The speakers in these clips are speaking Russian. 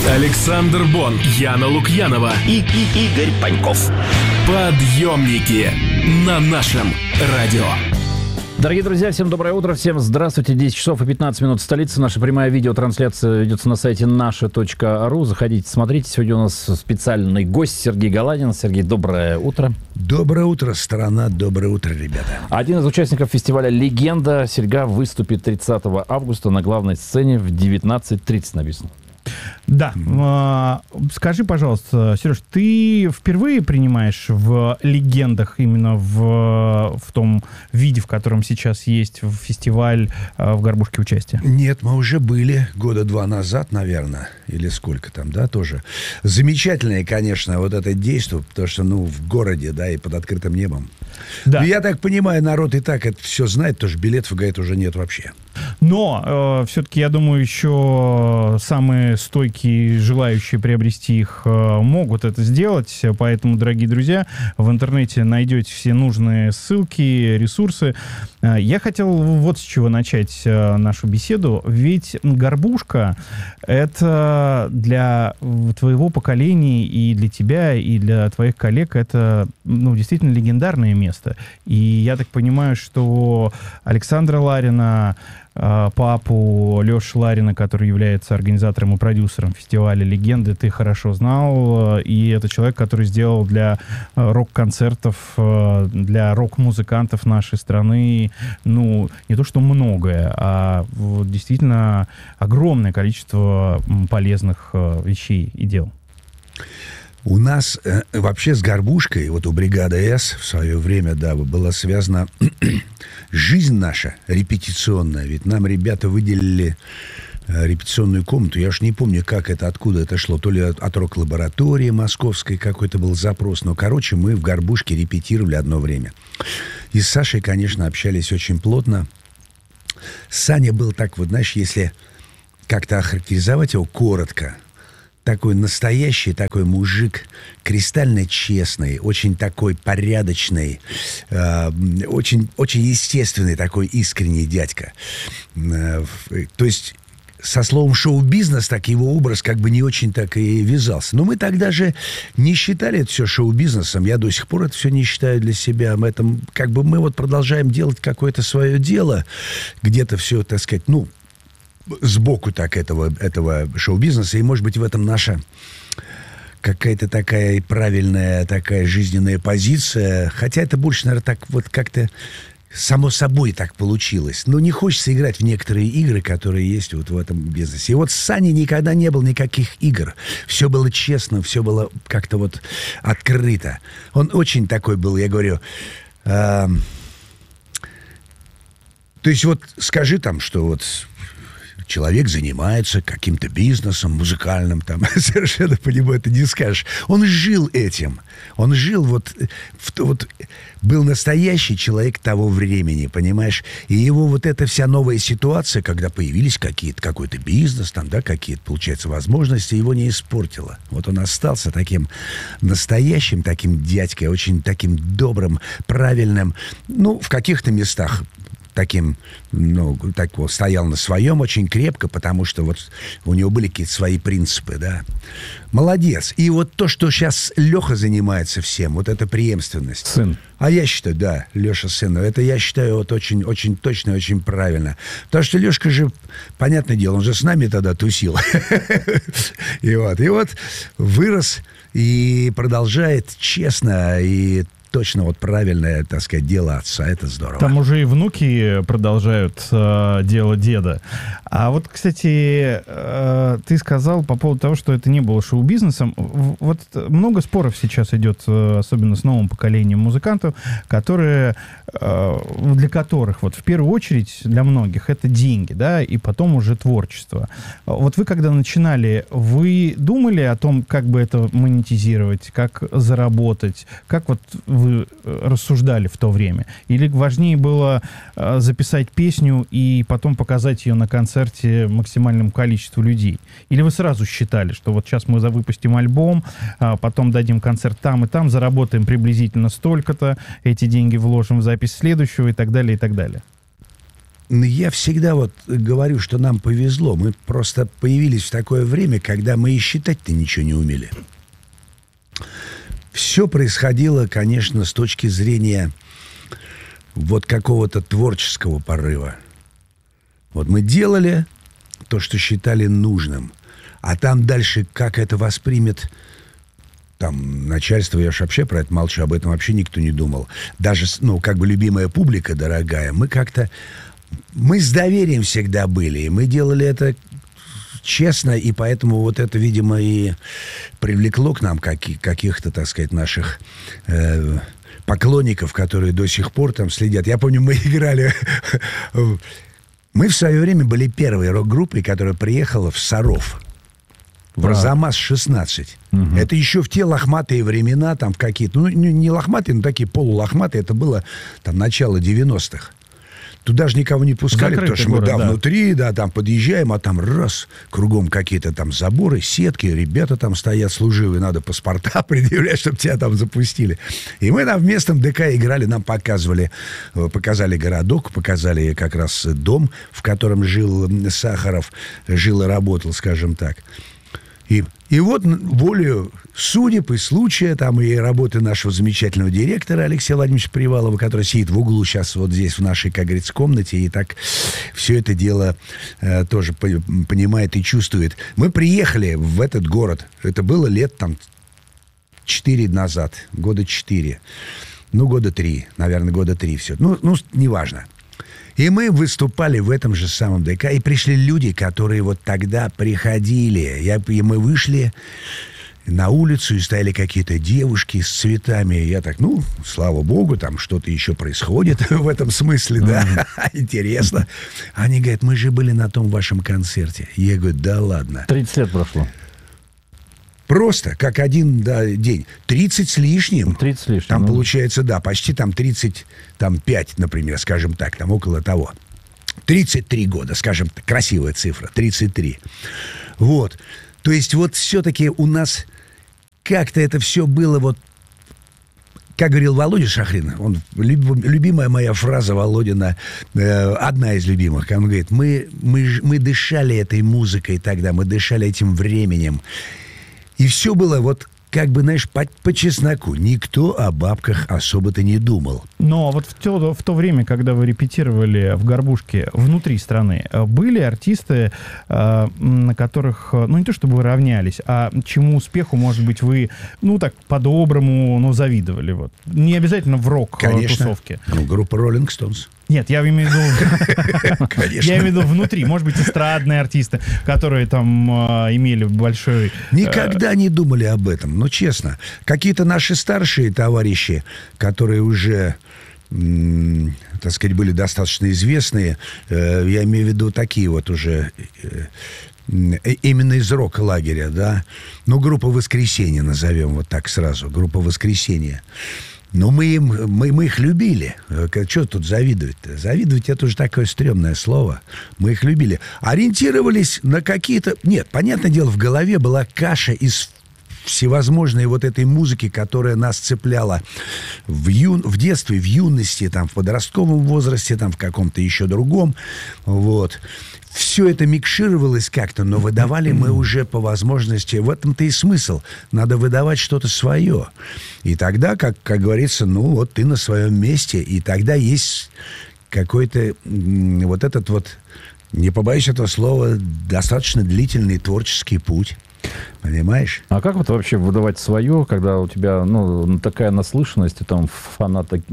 Александр Бон, Яна Лукьянова и Игорь Паньков. Подъемники на нашем радио. Дорогие друзья, всем доброе утро, всем здравствуйте. 10 часов и 15 минут столица. Наша прямая видеотрансляция ведется на сайте наше.ру. Заходите, смотрите. Сегодня у нас специальный гость Сергей Галадин. Сергей, доброе утро. Доброе утро, страна. Доброе утро, ребята. Один из участников фестиваля «Легенда» Серьга выступит 30 августа на главной сцене в 19:30, написано. Да. Скажи, пожалуйста, Сереж, ты впервые принимаешь в «Легендах» именно в том виде, в котором сейчас есть фестиваль в «Горбушке» участие? Нет, мы уже были года 2 назад, наверное, или сколько там, да, тоже. Замечательное, конечно, вот это действие, потому что, в городе, да, и под открытым небом. Да. Но я так понимаю, народ и так это все знает, потому что билетов, говорит, уже нет вообще. Но все-таки, я думаю, еще самые стойкие, желающие приобрести их, могут это сделать. Поэтому, дорогие друзья, в интернете найдете все нужные ссылки, ресурсы. Я хотел вот с чего начать нашу беседу. Ведь «Горбушка» — это для твоего поколения и для тебя, и для твоих коллег это действительно легендарное место. И я так понимаю, что Александра Ларина, папу Леши Ларина, который является организатором и продюсером фестиваля «Легенды», ты хорошо знал. И это человек, который сделал для рок-концертов, для рок-музыкантов нашей страны, не то что многое, а действительно огромное количество полезных вещей и дел. У нас вообще с «Горбушкой», вот у бригады «С» в свое время, да, была связана жизнь наша репетиционная. Ведь нам ребята выделили репетиционную комнату. Я уж не помню, как это, откуда это шло. То ли от рок-лаборатории московской какой-то был запрос. Но, мы в «Горбушке» репетировали одно время. И с Сашей, конечно, общались очень плотно. Саня был так, если как-то охарактеризовать его коротко, такой настоящий, такой мужик, кристально честный, очень такой порядочный, очень, очень естественный, такой искренний дядька. То есть со словом «шоу-бизнес» так его образ не очень так и вязался. Но мы тогда же не считали это все шоу-бизнесом. Я до сих пор это все не считаю для себя. Мы мы продолжаем делать какое-то свое дело, где-то все, так сказать, сбоку так этого шоу-бизнеса, и, может быть, в этом наша какая-то такая правильная, такая жизненная позиция, хотя это больше, наверное, так как-то само собой так получилось. Но не хочется играть в некоторые игры, которые есть в этом бизнесе. И с Саней никогда не было никаких игр. Все было честно, все было как-то открыто. Он очень такой был, я говорю... То есть скажи что человек занимается каким-то бизнесом музыкальным, совершенно по нему это не скажешь. Он жил этим. Он жил был настоящий человек того времени, понимаешь? И его эта вся новая ситуация, когда появились какой-то бизнес, какие-то, получается, возможности, его не испортило. Он остался таким настоящим, таким дядькой, очень таким добрым, правильным. В каких-то местах таким, стоял на своем очень крепко, потому что у него были какие-то свои принципы, да. Молодец. И то, что сейчас Леха занимается всем, эта преемственность. Сын. А я считаю, да, Леша сын, это я считаю очень, очень точно, очень правильно. Потому что Лешка же, понятное дело, он же с нами тогда тусил. И вырос и продолжает честно и точно правильное, так сказать, дело отца. Это здорово. Там уже и внуки продолжают дело деда. А кстати, ты сказал по поводу того, что это не было шоу-бизнесом. Много споров сейчас идет, особенно с новым поколением музыкантов, для которых, в первую очередь, для многих, это деньги, да, и потом уже творчество. Вы, когда начинали, вы думали о том, как бы это монетизировать, как заработать, как вы рассуждали в то время? Или важнее было записать песню и потом показать ее на концерте максимальному количеству людей? Или вы сразу считали, что сейчас мы выпустим альбом, потом дадим концерт там и там, заработаем приблизительно столько-то, эти деньги вложим в запись следующего и так далее, и так далее? я всегда вот говорю, что нам повезло. Мы просто появились в такое время, когда мы и считать-то ничего не умели. Все происходило, конечно, с точки зрения вот какого-то творческого порыва. Вот мы делали то, что считали нужным. А там дальше, как это воспримет там начальство, я ж вообще про это молчу, об этом вообще никто не думал. Даже, как бы любимая публика, дорогая, мы с доверием всегда были, и мы делали это честно, и поэтому вот это, видимо, и привлекло к нам каких-то, так сказать, наших поклонников, которые до сих пор там следят. Я помню, мы играли... Мы в свое время были первой рок-группой, которая приехала в Саров. В АЗамаз-16. Угу. Это еще в те лохматые времена, там в какие-то... не лохматые, но такие полулохматые. Это было там начало 90-х. Туда же никого не пускали, закрытый потому что город, мы внутри, там подъезжаем, а там раз, кругом какие-то там заборы, сетки, ребята там стоят служивые, надо паспорта предъявлять, чтобы тебя там запустили. И мы там в местном ДК играли, нам показали городок, показали как раз дом, в котором жил Сахаров, жил и работал, скажем так. И вот волею судеб и случая, там и работы нашего замечательного директора Алексея Владимировича Привалова, который сидит в углу сейчас вот здесь в нашей, как говорится, комнате, и так все это дело тоже понимает и чувствует. Мы приехали в этот город, это было лет там 4 назад, года 4, года 3, наверное, года 3 все. Неважно. И мы выступали в этом же самом ДК, и пришли люди, которые вот тогда приходили. И мы вышли на улицу, и стояли какие-то девушки с цветами. И я так, слава богу, там что-то еще происходит в этом смысле, да, интересно. Они говорят, мы же были на том вашем концерте. Я говорю, да ладно. 30 лет прошло. Просто, как один день. 30 с лишним. 30 с лишним. Там получается, почти там 35, например, скажем так, там около того. 33 года, скажем, красивая цифра, 33. Вот. То есть вот все-таки у нас как-то это все было вот, как говорил Володя Шахрин, любимая моя фраза Володина, одна из любимых, он говорит, мы дышали этой музыкой тогда, мы дышали этим временем. И все было вот, как бы, знаешь, по чесноку. Никто о бабках особо-то не думал. Но вот в то время, когда вы репетировали в «Горбушке» внутри страны, были артисты, на которых, не то чтобы вы равнялись, а чему успеху, может быть, вы, так по-доброму, завидовали? Вот. Не обязательно в рок-тусовке. Конечно. Группа Rolling Stones. Нет, я имею в виду... Я имею в виду внутри. Может быть, эстрадные артисты, которые там имели большой... Никогда не думали об этом, но честно. Какие-то наши старшие товарищи, которые уже, так сказать, были достаточно известные, я имею в виду такие вот уже... Именно из рок-лагеря, да? Группа «Воскресенье» назовем вот так сразу. Группа «Воскресенье». Но мы их любили. Что тут завидовать-то? Завидовать — это уже такое стрёмное слово. Мы их любили. Ориентировались на какие-то... Нет, понятное дело, в голове была каша из всевозможной вот этой музыки, которая нас цепляла в детстве, в юности, там, в подростковом возрасте, там, в каком-то еще другом. Вот. Все это микшировалось как-то, но выдавали мы уже по возможности. В этом-то и смысл. Надо выдавать что-то свое. И тогда, как говорится, вот ты на своем месте, и тогда есть какой-то вот этот вот, не побоюсь этого слова, достаточно длительный творческий путь. Понимаешь? А как вот вообще выдавать свое, когда у тебя, такая наслышанность, там, фанаты,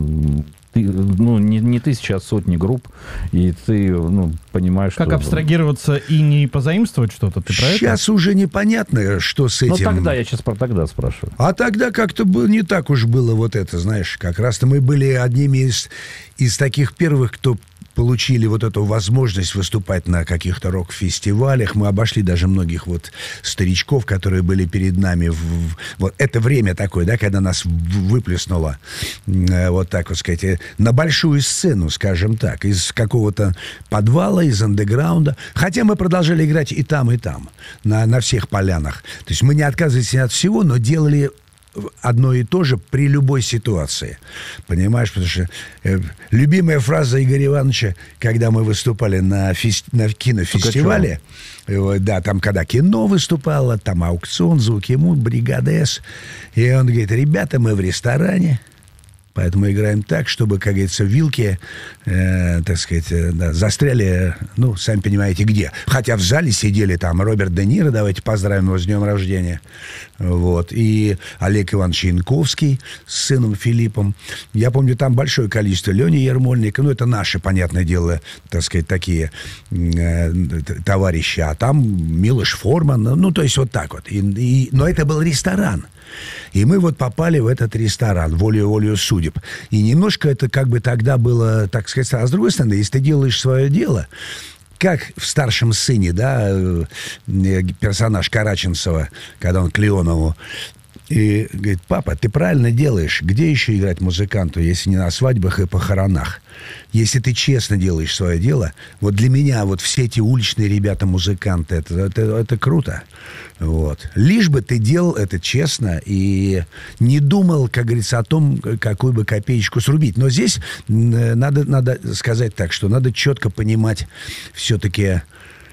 не тысячи, а сотни групп, и ты, понимаешь, как что... абстрагироваться и не позаимствовать что-то, ты про это? Сейчас уже непонятно, что с этим... тогда, я сейчас про тогда спрашиваю. А тогда как-то не так уж было вот это, знаешь, как раз-то мы были одними из таких первых, кто получили вот эту возможность выступать на каких-то рок-фестивалях. Мы обошли даже многих вот старичков, которые были перед нами. Вот это время такое, да, когда нас выплеснуло, вот так вот сказать, на большую сцену, скажем так, из какого-то подвала, из андеграунда. Хотя мы продолжали играть и там, на всех полянах. То есть мы не отказывались от всего, но делали одно и то же при любой ситуации. Понимаешь? Потому что любимая фраза Игоря Ивановича, когда мы выступали на кинофестивале, да, там когда кино выступало, там аукцион, звуки ему, бригада С. И он говорит: ребята, мы в ресторане, поэтому играем так, чтобы, как говорится, вилки, так сказать, застряли, ну, сами понимаете, где. Хотя в зале сидели там Роберт Де Ниро, давайте поздравим его с днем рождения. Вот. И Олег Иванович Янковский с сыном Филиппом. Я помню, там большое количество. Леня Ермольник, ну, это наши, понятное дело, так сказать, такие товарищи. А там Милош Форман, ну, то есть вот так вот. Но это был ресторан. И мы вот попали в этот ресторан волею судеб. И немножко это как бы тогда было, так сказать, а с другой стороны, если ты делаешь свое дело, как в «Старшем сыне», да, персонаж Караченцева, когда он к Леонову, и говорит: папа, ты правильно делаешь. Где еще играть музыканту, если не на свадьбах и похоронах? Если ты честно делаешь свое дело, вот для меня вот все эти уличные ребята-музыканты, это круто. Вот. Лишь бы ты делал это честно и не думал, как говорится, о том, какую бы копеечку срубить. Но здесь надо сказать так, что надо четко понимать все-таки...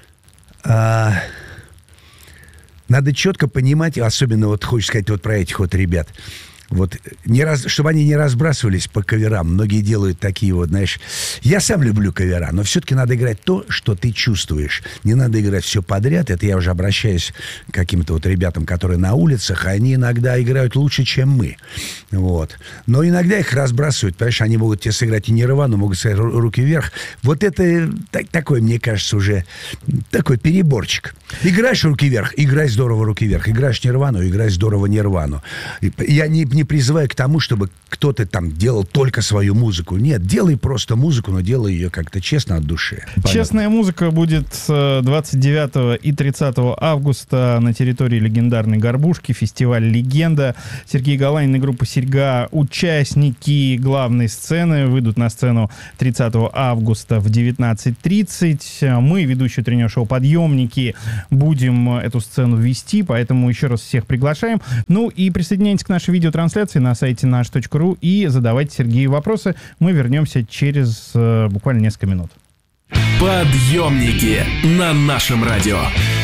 Надо четко понимать, особенно вот хочешь сказать вот про этих вот ребят, вот, чтобы они не разбрасывались по каверам. Многие делают такие вот, знаешь... Я сам люблю кавера, но все-таки надо играть то, что ты чувствуешь. Не надо играть все подряд. Это я уже обращаюсь к каким-то вот ребятам, которые на улицах. Они иногда играют лучше, чем мы. Вот. Но иногда их разбрасывают. Понимаешь, они могут тебе сыграть и Нирвану, могут сыграть руки вверх. Вот это такой, мне кажется, уже такой переборчик. Играешь руки вверх, играй здорово руки вверх. Играешь Нирвану, играй здорово Нирвану. Я не призываю к тому, чтобы кто-то там делал только свою музыку. Нет, делай просто музыку, но делай ее как-то честно от души. Честная музыка будет 29 и 30 августа на территории легендарной Горбушки, фестиваль «Легенда». Сергей Галанин и группа «Серьга», участники главной сцены, выйдут на сцену 30 августа в 19:30. Мы, ведущие утреннего шоу «Подъемники», будем эту сцену вести, поэтому еще раз всех приглашаем. Ну и присоединяйтесь к нашей видеотрансляции на сайте наш.ру и задавайте Сергею вопросы. Мы вернемся через буквально несколько минут. Подъемники на нашем радио.